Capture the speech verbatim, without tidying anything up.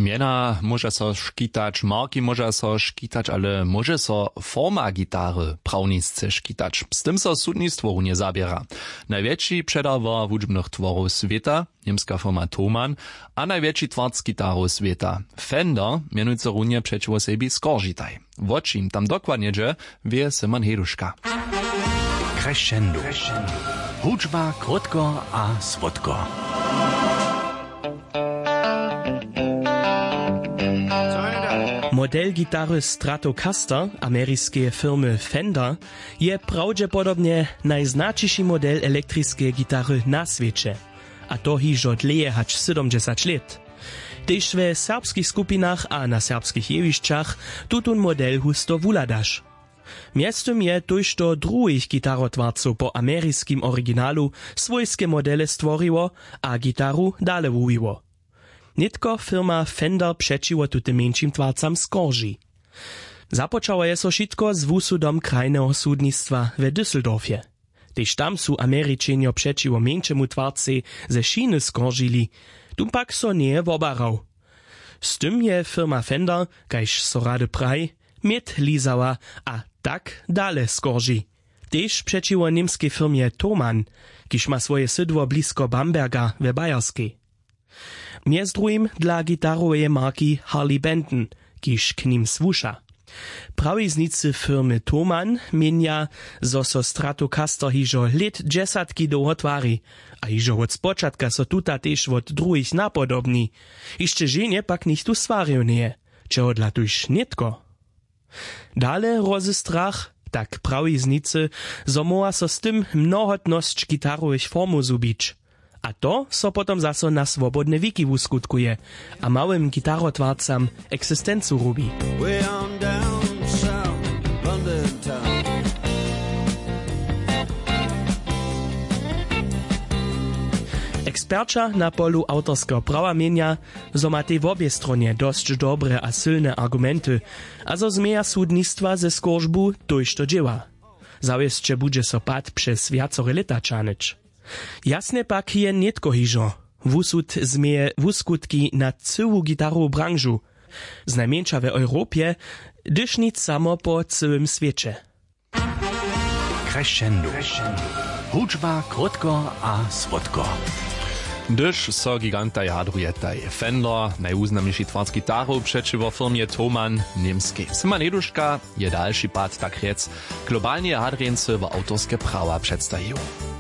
Miena może so škitać, marki może so škitać, ale może so forma gitary prawnicce škitać. Z tym so sudnictwo nie zabiera. Największy przedawa wudźbnych tworów świata, niemska firma Thomann, a największy twórc gitaru świata, Fender, mianujcy runie przeciwko sobie skoržitaj. O czym tam dokładnie dzieje, wie Simon Heduszka. Crescendo. Hudźba krótko a słodko. Model gitary Stratocaster ameryskiej firmy Fender je prawdopodobnie najznaczniejszy model elektrycznej gitary na świecie, a to hižo dleje hać siedemdziesiąt lat. Też w serbskich skupinach a na serbskich jewiszczach tutun model husto wuladasz. Miestem je tuż do drugich gitarotwarców po ameryskim oryginalu swojskie modele stworiło, a gitaru dale wujiło. Nitko firma Fender przeciwko tutym mniejszym twarcam skorži. Započało je so šitko z wusudom krajnego sudnictwa w Düsseldorfie. Tež tam su Američenjo przeciwko mniejszemu twarcy ze Šiny skoržili, tum pak so nie wobarał. Z tym je firma Fender, kajž so rady praj, miet lizała, a tak dale skorži. Tež przeciwko niemskiej firmie Thomann, kiż ma swoje sydło blisko Bamberga we Bajerskiej. Między drugim dla gitarowej marki Harley Benton, kiż k nim swusza. Prawiznicy firmy Thomann mienia, zo so Stratocaster hižo lit dżesatki długo twari, a hižo od spočatka so tuta tež od drugich napodobni. Jeszcze żenie pak nicht tu swariu nie, czego dla tuż nitko. Dale rozestrach, tak prawiznicy, zo moa so z tym mnohotność gitarowych formu zubić. A to so potom zaso na swobodne wiki uskutkuje, a małym gitarotwarcam egzystencu rubi. Ekspercza na polu autorskiego prawa mienia, zo ma tej w obie stronie dość dobre a silne argumenty, a zo zmieja sudnictwa ze skorżbu dojść do dzieła. Zawieszcze budże so pad przez wiacore lata czanyć. Jasne pak je nitko hižo. Wusud zmieje wuskutki na cyłu gitaru branżu. Znajmniejsza w Europie, gdyż nic samo po całym świecie. Crescendo. Hudźba krótko a słodko. Gdyż so giganta jadrujetaj. Fender, najúznamniejszy twarz gitaru przeciwko firmie Thomann, niemskiej. Simon Heduszka je dalszy pad tak rec globalnie jadrence w autorskie prawa przedstawił.